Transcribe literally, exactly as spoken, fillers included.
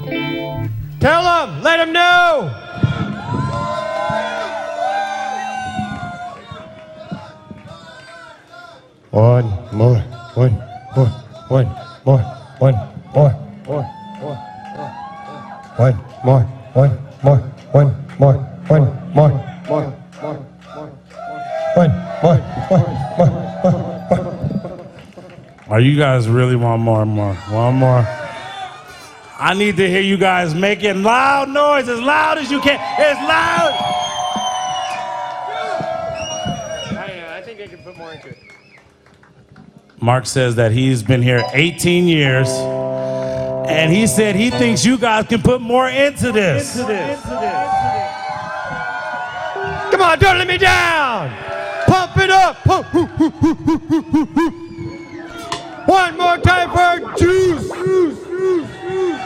Tell them, let them know. One more, one more, one more, one more, more, more, one more, one more, one more, one more, more, more, one more, one more, one. Are you guys really want more and more? One more. I need to hear you guys making loud noise, as loud as you can. As loud. I, I think I can put more into it. Mark says that he's been here eighteen years, and he said he thinks you guys can put more into this. Into this. Come on, don't let me down. Pump it up. One more time.